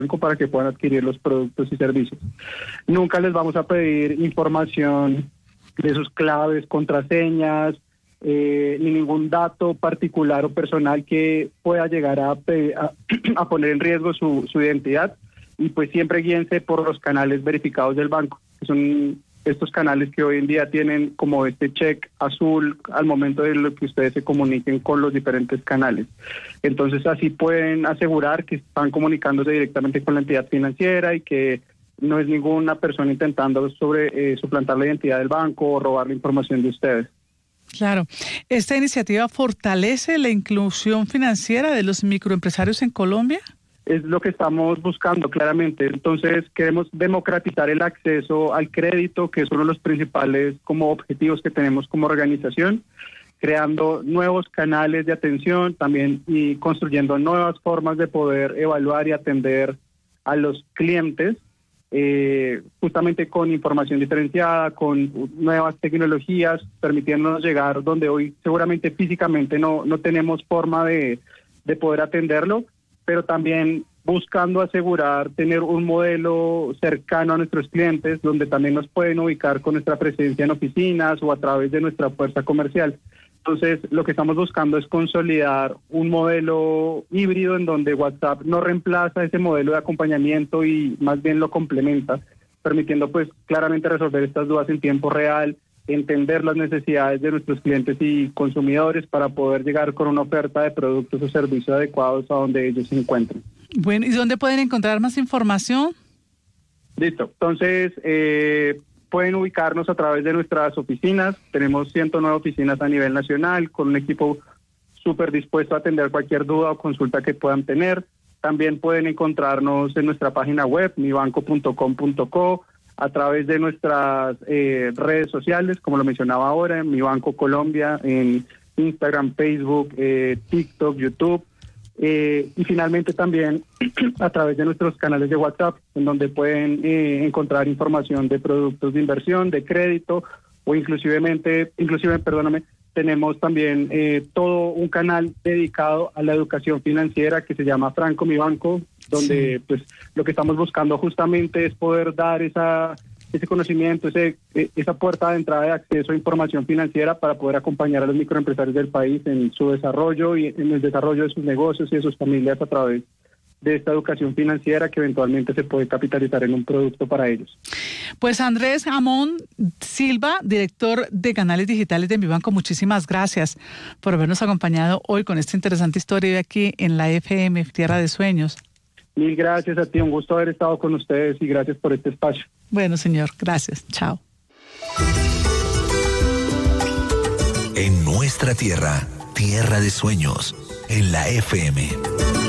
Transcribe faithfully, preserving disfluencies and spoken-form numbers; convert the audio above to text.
para que puedan adquirir los productos y servicios. Nunca les vamos a pedir información de sus claves, contraseñas, eh, ni ningún dato particular o personal que pueda llegar a, a, a poner en riesgo su, su identidad, y pues siempre guíense por los canales verificados del banco, que son estos canales que hoy en día tienen como este check azul al momento de lo que ustedes se comuniquen con los diferentes canales. Entonces así pueden asegurar que están comunicándose directamente con la entidad financiera y que no es ninguna persona intentando sobre eh, suplantar la identidad del banco o robar la información de ustedes. Claro. ¿Esta iniciativa fortalece la inclusión financiera de los microempresarios en Colombia? Es lo que estamos buscando claramente. Entonces queremos democratizar el acceso al crédito, que es uno de los principales como objetivos que tenemos como organización, creando nuevos canales de atención también y construyendo nuevas formas de poder evaluar y atender a los clientes, eh, justamente con información diferenciada, con nuevas tecnologías, permitiéndonos llegar donde hoy seguramente físicamente no, no tenemos forma de, de poder atenderlo, pero también buscando asegurar tener un modelo cercano a nuestros clientes, donde también nos pueden ubicar con nuestra presencia en oficinas o a través de nuestra fuerza comercial. Entonces, lo que estamos buscando es consolidar un modelo híbrido en donde WhatsApp no reemplaza ese modelo de acompañamiento y más bien lo complementa, permitiendo pues claramente resolver estas dudas en tiempo real, entender las necesidades de nuestros clientes y consumidores para poder llegar con una oferta de productos o servicios adecuados a donde ellos se encuentren. Bueno, ¿y dónde pueden encontrar más información? Listo. Entonces, eh, pueden ubicarnos a través de nuestras oficinas. Tenemos ciento nueve oficinas a nivel nacional con un equipo súper dispuesto a atender cualquier duda o consulta que puedan tener. También pueden encontrarnos en nuestra página web, mi banco punto com punto co, a través de nuestras eh, redes sociales, como lo mencionaba ahora, en Mi Banco Colombia, en Instagram, Facebook, eh, TikTok, YouTube, eh, y finalmente también a través de nuestros canales de WhatsApp, en donde pueden eh, encontrar información de productos de inversión, de crédito, o inclusivemente, inclusive, perdóname, tenemos también eh, todo un canal dedicado a la educación financiera que se llama Franco Mi Banco, donde sí. pues lo que estamos buscando justamente es poder dar esa ese conocimiento, ese esa puerta de entrada de acceso a información financiera para poder acompañar a los microempresarios del país en su desarrollo y en el desarrollo de sus negocios y de sus familias a través de esta educación financiera que eventualmente se puede capitalizar en un producto para ellos. Pues Andrés Amón Silva, director de canales digitales de Mi Banco, muchísimas gracias por habernos acompañado hoy con esta interesante historia de aquí en la F M, Tierra de Sueños. Mil gracias a ti, un gusto haber estado con ustedes y gracias por este espacio. Bueno, señor, gracias. Chao. En nuestra tierra, Tierra de Sueños, en la F M.